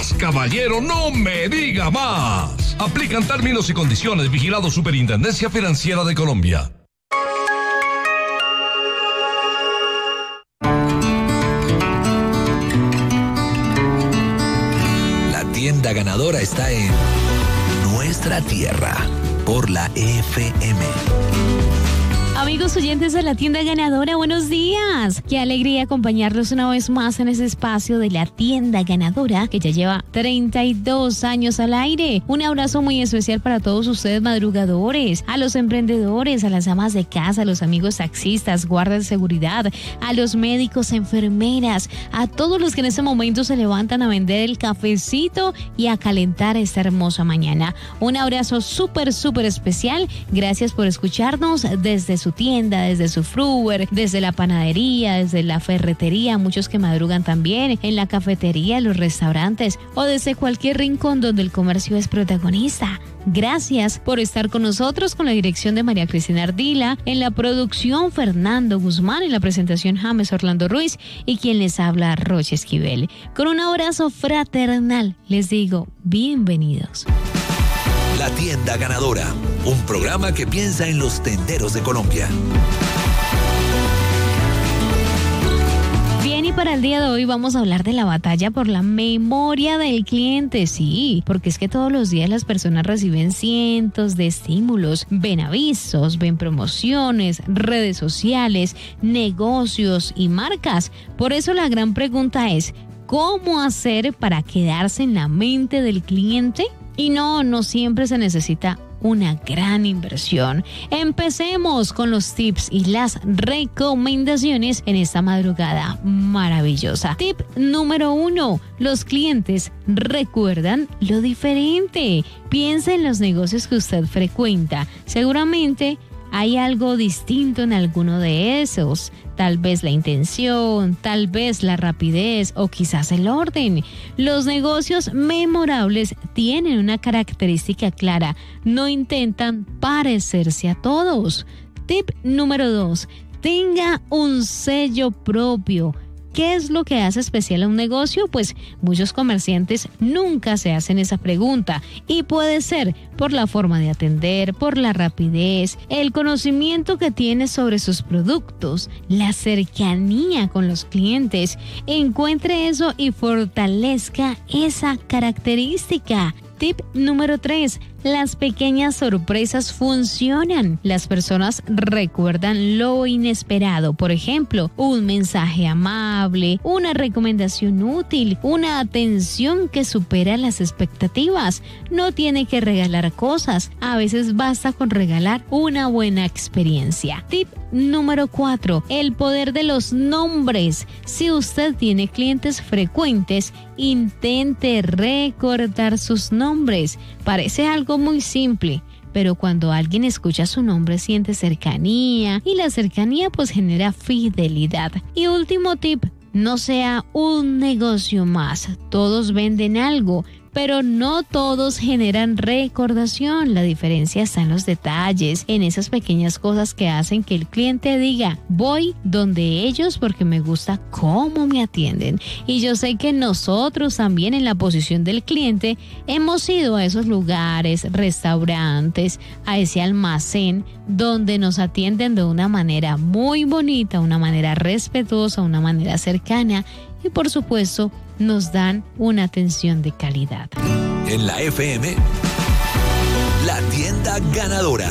más, caballero, no me diga más. Aplican términos y condiciones. Vigilado Superintendencia Financiera de Colombia. La tienda ganadora está en nuestra tierra, por la FM. Amigos oyentes de la tienda ganadora, buenos días. Qué alegría acompañarlos una vez más en ese espacio de la tienda ganadora que ya lleva 32 años al aire. Un abrazo muy especial para todos ustedes madrugadores, a los emprendedores, a las amas de casa, a los amigos taxistas, guardas de seguridad, a los médicos, enfermeras, a todos los que en este momento se levantan a vender el cafecito y a calentar esta hermosa mañana. Un abrazo súper especial. Gracias por escucharnos desde su tienda, desde su fruver, desde la panadería, desde la ferretería, muchos que madrugan también, en la cafetería, los restaurantes o desde cualquier rincón donde el comercio es protagonista. Gracias por estar con nosotros, con la dirección de María Cristina Ardila, en la producción Fernando Guzmán, en la presentación James Orlando Ruiz y quien les habla Rocha Esquivel. Con un abrazo fraternal les digo bienvenidos. La tienda ganadora, un programa que piensa en los tenderos de Colombia. Bien, y para el día de hoy vamos a hablar de la batalla por la memoria del cliente. Sí, porque es que todos los días las personas reciben cientos de estímulos, ven avisos, ven promociones, redes sociales, negocios y marcas. Por eso la gran pregunta es, ¿cómo hacer para quedarse en la mente del cliente? Y no siempre se necesita una gran inversión. Empecemos con los tips y las recomendaciones en esta madrugada maravillosa. Tip número 1. Los clientes recuerdan lo diferente. Piensa en los negocios que usted frecuenta. Seguramente hay algo distinto en alguno de esos. Tal vez la intención, tal vez la rapidez o quizás el orden. Los negocios memorables tienen una característica clara. No intentan parecerse a todos. Tip número 2. Tenga un sello propio. ¿Qué es lo que hace especial a un negocio? Pues muchos comerciantes nunca se hacen esa pregunta y puede ser por la forma de atender, por la rapidez, el conocimiento que tiene sobre sus productos, la cercanía con los clientes. Encuentre eso y fortalezca esa característica. Tip número 3. Las pequeñas sorpresas funcionan. Las personas recuerdan lo inesperado. Por ejemplo, un mensaje amable, una recomendación útil, una atención que supera las expectativas. No tiene que regalar cosas. A veces basta con regalar una buena experiencia. Tip número 4. El poder de los nombres. Si usted tiene clientes frecuentes, intente recordar sus nombres. Parece algo muy simple, pero cuando alguien escucha su nombre siente cercanía y la cercanía pues genera fidelidad. Y último tip, no sea un negocio más. Todos venden algo, pero no todos generan recordación. La diferencia está en los detalles, en esas pequeñas cosas que hacen que el cliente diga, voy donde ellos porque me gusta cómo me atienden. Y yo sé que nosotros también en la posición del cliente hemos ido a esos lugares, restaurantes, a ese almacén donde nos atienden de una manera muy bonita, una manera respetuosa, una manera cercana y por supuesto nos dan una atención de calidad. En la FM, la tienda ganadora.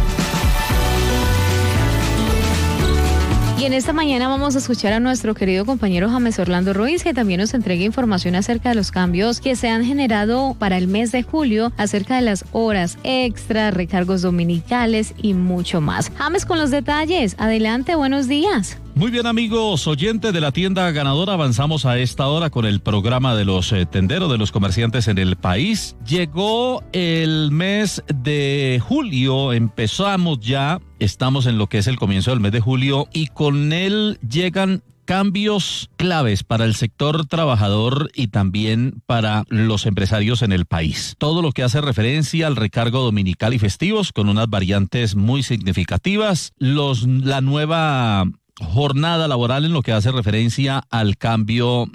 Y en esta mañana vamos a escuchar a nuestro querido compañero James Orlando Ruiz, que también nos entrega información acerca de los cambios que se han generado para el mes de julio, acerca de las horas extras, recargos dominicales y mucho más. James con los detalles. Adelante, buenos días. Muy bien, amigos oyentes de la tienda ganadora, avanzamos a esta hora con el programa de los tenderos, de los comerciantes en el país. Llegó el mes de julio, empezamos ya, estamos en lo que es el comienzo del mes de julio y con él llegan cambios claves para el sector trabajador y también para los empresarios en el país. Todo lo que hace referencia al recargo dominical y festivos con unas variantes muy significativas, la nueva jornada laboral en lo que hace referencia al cambio